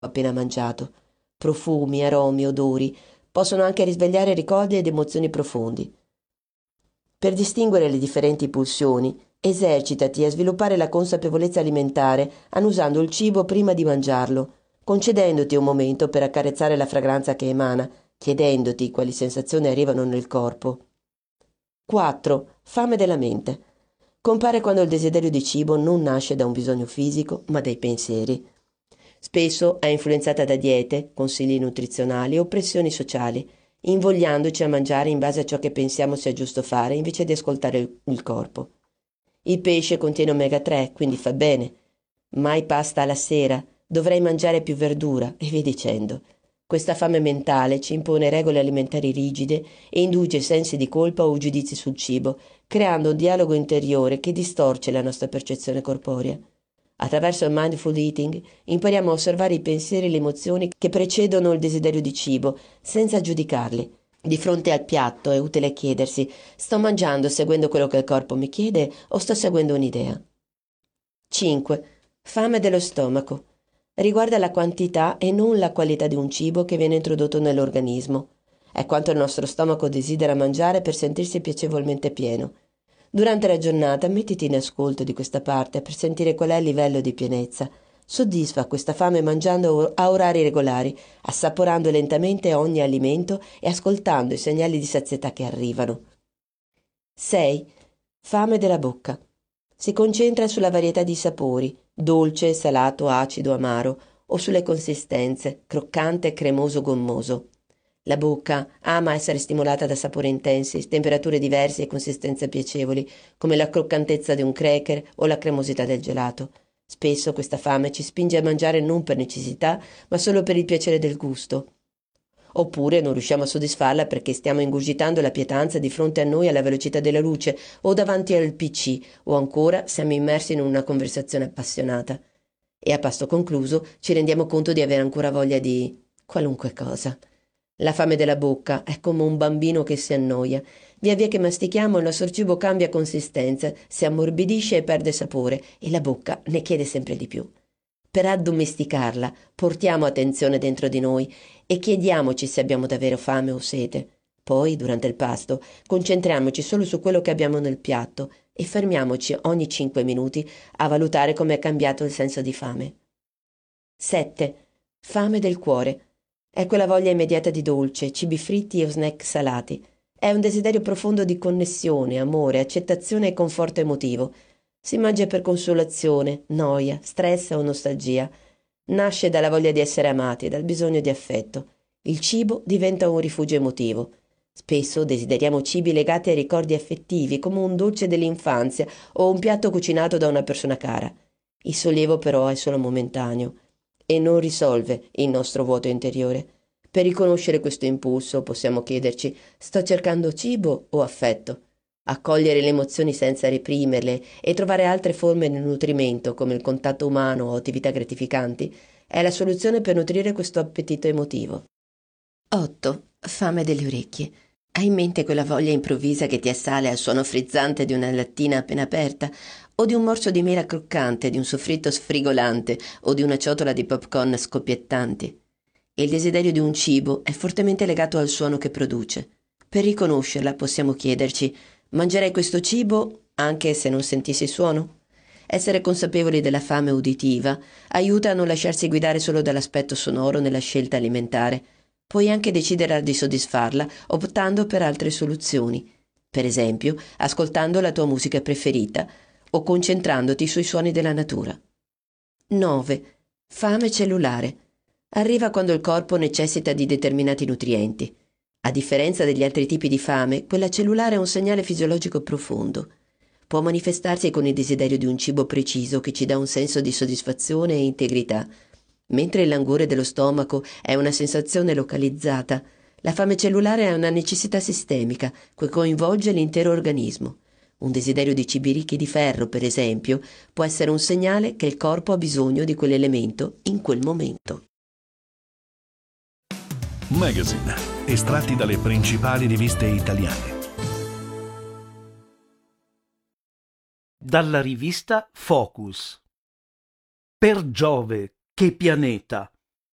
appena mangiato. Profumi, aromi, odori possono anche risvegliare ricordi ed emozioni profondi. Per distinguere le differenti pulsioni, esercitati a sviluppare la consapevolezza alimentare annusando il cibo prima di mangiarlo, concedendoti un momento per accarezzare la fragranza che emana, chiedendoti quali sensazioni arrivano nel corpo. 4. Fame della mente. Compare quando il desiderio di cibo non nasce da un bisogno fisico, ma dai pensieri. Spesso è influenzata da diete, consigli nutrizionali o pressioni sociali, invogliandoci a mangiare in base a ciò che pensiamo sia giusto fare invece di ascoltare il corpo. Il pesce contiene omega 3, quindi fa bene. Mai pasta alla sera, dovrei mangiare più verdura e via dicendo. Questa fame mentale ci impone regole alimentari rigide e induce sensi di colpa o giudizi sul cibo, creando un dialogo interiore che distorce la nostra percezione corporea. Attraverso il mindful eating impariamo a osservare i pensieri e le emozioni che precedono il desiderio di cibo, senza giudicarli. Di fronte al piatto è utile chiedersi: sto mangiando seguendo quello che il corpo mi chiede o sto seguendo un'idea? 5. Fame dello stomaco. Riguarda la quantità e non la qualità di un cibo che viene introdotto nell'organismo. È quanto il nostro stomaco desidera mangiare per sentirsi piacevolmente pieno. Durante la giornata mettiti in ascolto di questa parte per sentire qual è il livello di pienezza. Soddisfa questa fame mangiando a orari regolari, assaporando lentamente ogni alimento e ascoltando i segnali di sazietà che arrivano. 6. Fame della bocca. Si concentra sulla varietà di sapori, dolce, salato, acido, amaro, o sulle consistenze, croccante, cremoso, gommoso. La bocca ama essere stimolata da sapori intensi, temperature diverse e consistenze piacevoli, come la croccantezza di un cracker o la cremosità del gelato. Spesso questa fame ci spinge a mangiare non per necessità, ma solo per il piacere del gusto. Oppure non riusciamo a soddisfarla perché stiamo ingurgitando la pietanza di fronte a noi alla velocità della luce o davanti al PC, o ancora siamo immersi in una conversazione appassionata. E a pasto concluso ci rendiamo conto di avere ancora voglia di qualunque cosa. La fame della bocca è come un bambino che si annoia. Via via che mastichiamo il nostro cibo cambia consistenza, si ammorbidisce e perde sapore e la bocca ne chiede sempre di più. Per addomesticarla portiamo attenzione dentro di noi e chiediamoci se abbiamo davvero fame o sete. Poi, durante il pasto, concentriamoci solo su quello che abbiamo nel piatto e fermiamoci ogni 5 minuti a valutare come è cambiato il senso di fame. 7. Fame del cuore. È quella voglia immediata di dolce, cibi fritti o snack salati. È un desiderio profondo di connessione, amore, accettazione e conforto emotivo. Si mangia per consolazione, noia, stress o nostalgia. Nasce dalla voglia di essere amati, dal bisogno di affetto. Il cibo diventa un rifugio emotivo. Spesso desideriamo cibi legati ai ricordi affettivi, come un dolce dell'infanzia o un piatto cucinato da una persona cara. Il sollievo però è solo momentaneo e non risolve il nostro vuoto interiore. Per riconoscere questo impulso possiamo chiederci: sto cercando cibo o affetto? Accogliere le emozioni senza reprimerle e trovare altre forme di nutrimento come il contatto umano o attività gratificanti è la soluzione per nutrire questo appetito emotivo. 8. Fame delle orecchie. Hai in mente quella voglia improvvisa che ti assale al suono frizzante di una lattina appena aperta, o di un morso di mela croccante, di un soffritto sfrigolante o di una ciotola di popcorn scoppiettanti? Il desiderio di un cibo è fortemente legato al suono che produce. Per riconoscerla possiamo chiederci: mangerei questo cibo anche se non sentissi il suono? Essere consapevoli della fame uditiva aiuta a non lasciarsi guidare solo dall'aspetto sonoro nella scelta alimentare. Puoi anche decidere di soddisfarla optando per altre soluzioni, per esempio ascoltando la tua musica preferita o concentrandoti sui suoni della natura. 9. Fame cellulare. Arriva quando il corpo necessita di determinati nutrienti. A differenza degli altri tipi di fame, quella cellulare è un segnale fisiologico profondo. Può manifestarsi con il desiderio di un cibo preciso che ci dà un senso di soddisfazione e integrità. Mentre il languore dello stomaco è una sensazione localizzata, la fame cellulare è una necessità sistemica che coinvolge l'intero organismo. Un desiderio di cibi ricchi di ferro, per esempio, può essere un segnale che il corpo ha bisogno di quell'elemento in quel momento. Magazine, estratti dalle principali riviste italiane. Dalla rivista Focus. Per Giove, che pianeta!